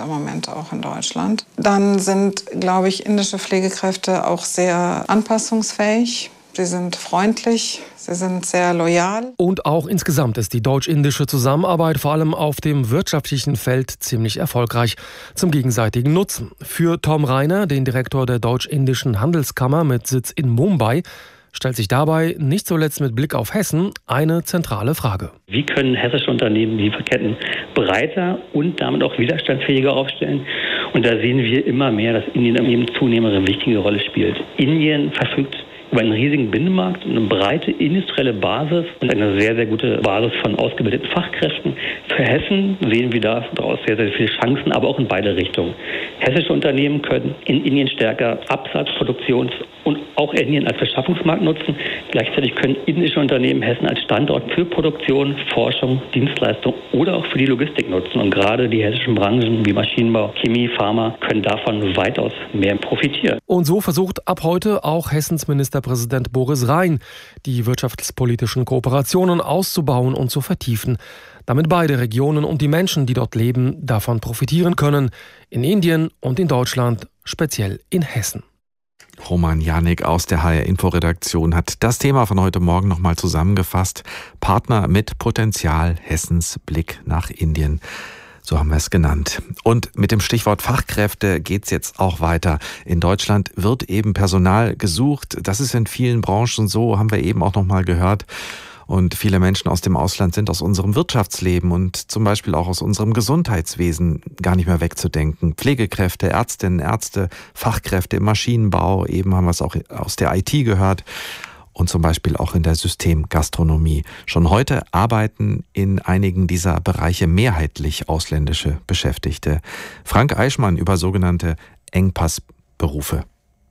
im Moment auch in Deutschland. Dann sind, glaube ich, indische Pflegekräfte auch sehr anpassungsfähig. Sie sind freundlich, sie sind sehr loyal. Und auch insgesamt ist die deutsch-indische Zusammenarbeit vor allem auf dem wirtschaftlichen Feld ziemlich erfolgreich, zum gegenseitigen Nutzen. Für Tom Reiner, den Direktor der deutsch-indischen Handelskammer mit Sitz in Mumbai, stellt sich dabei, nicht zuletzt mit Blick auf Hessen, eine zentrale Frage. Wie können hessische Unternehmen Lieferketten breiter und damit auch widerstandsfähiger aufstellen? Und da sehen wir immer mehr, dass Indien eben zunehmend eine wichtige Rolle spielt. Indien verfügt über einen riesigen Binnenmarkt, eine breite industrielle Basis und eine sehr, sehr gute Basis von ausgebildeten Fachkräften. Für Hessen sehen wir daraus sehr, sehr viele Chancen, aber auch in beide Richtungen. Hessische Unternehmen können in Indien stärker Absatz-, Produktions- und auch Indien als Beschaffungsmarkt nutzen. Gleichzeitig können indische Unternehmen Hessen als Standort für Produktion, Forschung, Dienstleistung oder auch für die Logistik nutzen. Und gerade die hessischen Branchen wie Maschinenbau, Chemie, Pharma können davon weitaus mehr profitieren. Und so versucht ab heute auch Hessens Ministerpräsident Boris Rhein, die wirtschaftspolitischen Kooperationen auszubauen und zu vertiefen, damit beide Regionen und die Menschen, die dort leben, davon profitieren können, in Indien und in Deutschland, speziell in Hessen. Roman Janik aus der HR-Info-Redaktion hat das Thema von heute Morgen nochmal zusammengefasst. Partner mit Potenzial, Hessens Blick nach Indien. So haben wir es genannt. Und mit dem Stichwort Fachkräfte geht's jetzt auch weiter. In Deutschland wird eben Personal gesucht. Das ist in vielen Branchen so, haben wir eben auch nochmal gehört. Und viele Menschen aus dem Ausland sind aus unserem Wirtschaftsleben und zum Beispiel auch aus unserem Gesundheitswesen gar nicht mehr wegzudenken. Pflegekräfte, Ärztinnen, Ärzte, Fachkräfte im Maschinenbau, eben haben wir es auch aus der IT gehört. Und zum Beispiel auch in der Systemgastronomie. Schon heute arbeiten in einigen dieser Bereiche mehrheitlich ausländische Beschäftigte. Frank Eichmann über sogenannte Engpassberufe.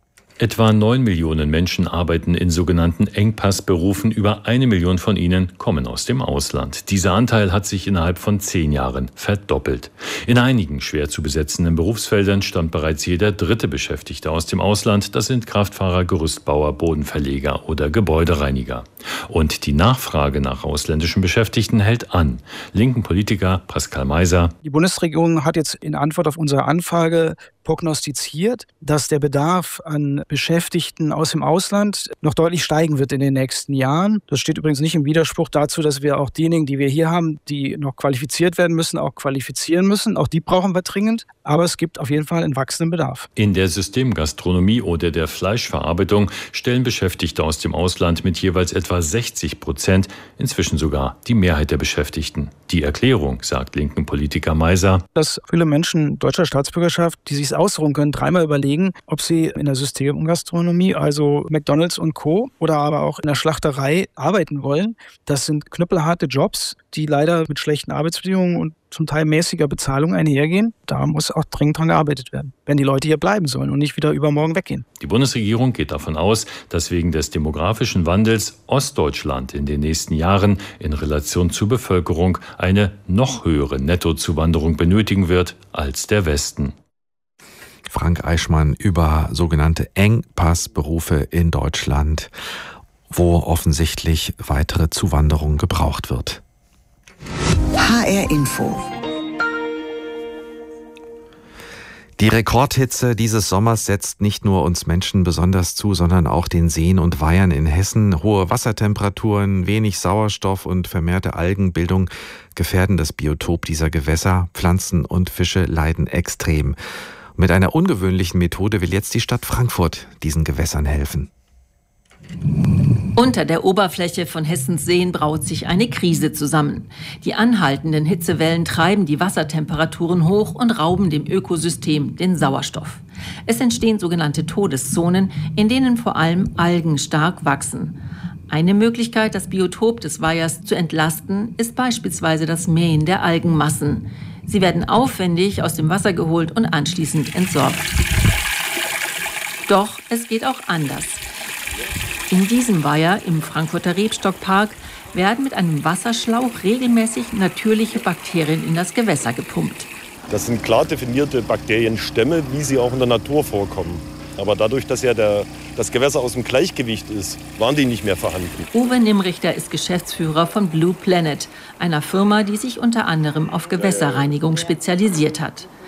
Etwa 9 Millionen Menschen arbeiten in sogenannten Engpassberufen. Über 1 Million von ihnen kommen aus dem Ausland. Dieser Anteil hat sich innerhalb von 10 Jahren verdoppelt. In einigen schwer zu besetzenden Berufsfeldern stammt bereits jeder dritte Beschäftigte aus dem Ausland. Das sind Kraftfahrer, Gerüstbauer, Bodenverleger oder Gebäudereiniger. Und die Nachfrage nach ausländischen Beschäftigten hält an. Linken Politiker Pascal Meiser. Die Bundesregierung hat jetzt in Antwort auf unsere Anfrage prognostiziert, dass der Bedarf an Beschäftigten aus dem Ausland noch deutlich steigen wird in den nächsten Jahren. Das steht übrigens nicht im Widerspruch dazu, dass wir auch diejenigen, die wir hier haben, die noch qualifiziert werden müssen, auch qualifizieren müssen. Auch die brauchen wir dringend. Aber es gibt auf jeden Fall einen wachsenden Bedarf. In der Systemgastronomie oder der Fleischverarbeitung stellen Beschäftigte aus dem Ausland mit jeweils etwa 60% inzwischen sogar die Mehrheit der Beschäftigten. Die Erklärung, sagt linken Politiker Meiser, dass viele Menschen deutscher Staatsbürgerschaft, die sich ausruhen können, dreimal überlegen, ob sie in der Systemgastronomie, also McDonald's und Co. oder aber auch in der Schlachterei arbeiten wollen. Das sind knüppelharte Jobs, die leider mit schlechten Arbeitsbedingungen und zum Teil mäßiger Bezahlung einhergehen. Da muss auch dringend dran gearbeitet werden, wenn die Leute hier bleiben sollen und nicht wieder übermorgen weggehen. Die Bundesregierung geht davon aus, dass wegen des demografischen Wandels Ostdeutschland in den nächsten Jahren in Relation zur Bevölkerung eine noch höhere Nettozuwanderung benötigen wird als der Westen. Frank Eichmann über sogenannte Engpassberufe in Deutschland, wo offensichtlich weitere Zuwanderung gebraucht wird. HR Info. Die Rekordhitze dieses Sommers setzt nicht nur uns Menschen besonders zu, sondern auch den Seen und Weihern in Hessen. Hohe Wassertemperaturen, wenig Sauerstoff und vermehrte Algenbildung gefährden das Biotop dieser Gewässer. Pflanzen und Fische leiden extrem. Mit einer ungewöhnlichen Methode will jetzt die Stadt Frankfurt diesen Gewässern helfen. Unter der Oberfläche von Hessens Seen braut sich eine Krise zusammen. Die anhaltenden Hitzewellen treiben die Wassertemperaturen hoch und rauben dem Ökosystem den Sauerstoff. Es entstehen sogenannte Todeszonen, in denen vor allem Algen stark wachsen. Eine Möglichkeit, das Biotop des Weihers zu entlasten, ist beispielsweise das Mähen der Algenmassen. Sie werden aufwendig aus dem Wasser geholt und anschließend entsorgt. Doch es geht auch anders. In diesem Weiher im Frankfurter Rebstockpark werden mit einem Wasserschlauch regelmäßig natürliche Bakterien in das Gewässer gepumpt. Das sind klar definierte Bakterienstämme, wie sie auch in der Natur vorkommen. Aber dadurch, dass ja das Gewässer aus dem Gleichgewicht ist, waren die nicht mehr vorhanden. Uwe Nimrichter ist Geschäftsführer von Blue Planet, einer Firma, die sich unter anderem auf Gewässerreinigung spezialisiert hat.